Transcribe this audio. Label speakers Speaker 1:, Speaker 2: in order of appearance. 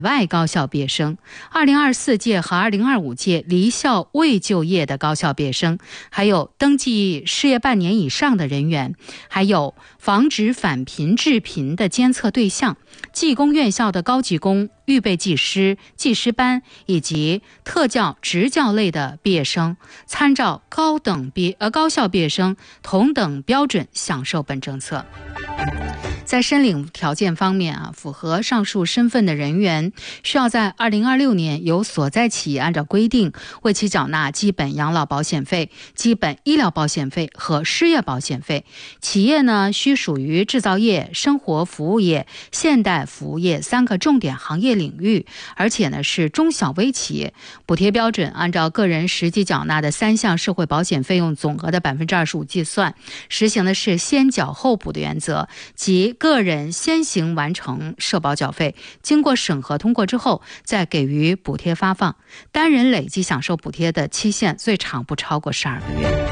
Speaker 1: 外高校毕业生，2024届和2025届离校未就业的高校毕业生，还有登记失业半年以上的人员，还有防止返贫致贫的监测对象，技工院校的高级工、预备技师、技师班以及特教、职教类的毕业生，参照高校毕业生同等标准享受本政策。在申领条件方面符合上述身份的人员需要在2026年由所在企业按照规定为其缴纳基本养老保险费、基本医疗保险费和失业保险费。企业呢需属于制造业、生活服务业、现代服务业3个重点行业领域，而且呢是中小微企业。补贴标准按照个人实际缴纳的3项社会保险费用总额的25%计算，实行的是先缴后补的原则，即个人先行完成社保缴费，经过审核通过之后再给予补贴发放，单人累计享受补贴的期限最长不超过12个月。